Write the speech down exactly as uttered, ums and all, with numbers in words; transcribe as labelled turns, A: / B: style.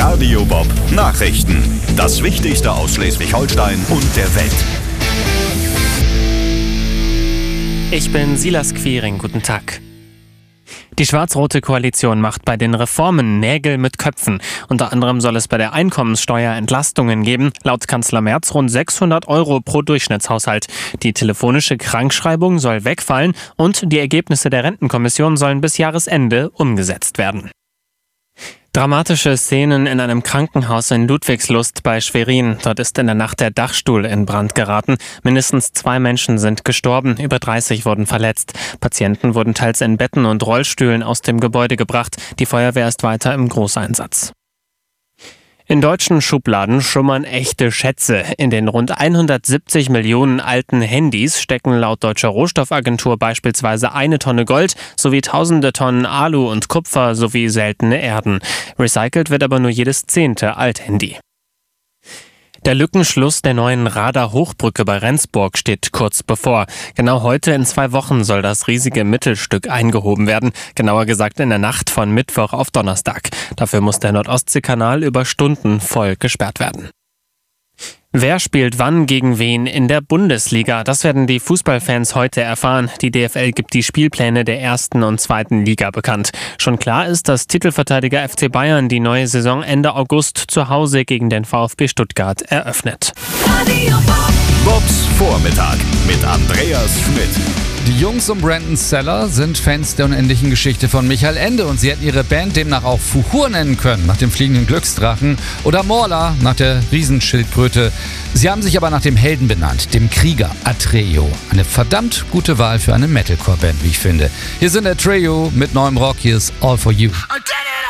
A: Radio Bob Nachrichten. Das Wichtigste aus Schleswig-Holstein und der Welt.
B: Ich bin Silas Quiring, guten Tag. Die schwarz-rote Koalition macht bei den Reformen Nägel mit Köpfen. Unter anderem soll es bei der Einkommenssteuer Entlastungen geben. Laut Kanzler Merz rund sechshundert Euro pro Durchschnittshaushalt. Die telefonische Krankschreibung soll wegfallen und die Ergebnisse der Rentenkommission sollen bis Jahresende umgesetzt werden. Dramatische Szenen in einem Krankenhaus in Ludwigslust bei Schwerin. Dort ist in der Nacht der Dachstuhl in Brand geraten. Mindestens zwei Menschen sind gestorben, über dreißig wurden verletzt. Patienten wurden teils in Betten und Rollstühlen aus dem Gebäude gebracht. Die Feuerwehr ist weiter im Großeinsatz. In deutschen Schubladen schummern echte Schätze. In den rund hundertsiebzig Millionen alten Handys stecken laut Deutscher Rohstoffagentur beispielsweise eine Tonne Gold sowie tausende Tonnen Alu und Kupfer sowie seltene Erden. Recycelt wird aber nur jedes zehnte Althandy. Der Lückenschluss der neuen Rader-Hochbrücke bei Rendsburg steht kurz bevor. Genau heute in zwei Wochen soll das riesige Mittelstück eingehoben werden. Genauer gesagt in der Nacht von Mittwoch auf Donnerstag. Dafür muss der Nordostseekanal über Stunden voll gesperrt werden. Wer spielt wann gegen wen in der Bundesliga? Das werden die Fußballfans heute erfahren. Die D F L gibt die Spielpläne der ersten und zweiten Liga bekannt. Schon klar ist, dass Titelverteidiger F C Bayern die neue Saison Ende August zu Hause gegen den VfB Stuttgart eröffnet.
A: Bobs Vormittag mit Andreas Schmidt.
C: Die Jungs um Brandon Seller sind Fans der unendlichen Geschichte von Michael Ende und sie hätten ihre Band demnach auch Fuhur nennen können, nach dem fliegenden Glücksdrachen, oder Morla nach der Riesenschildkröte. Sie haben sich aber nach dem Helden benannt, dem Krieger Atreyu. Eine verdammt gute Wahl für eine Metalcore-Band, wie ich finde. Hier sind Atreyu mit neuem Rock, hier ist All For You.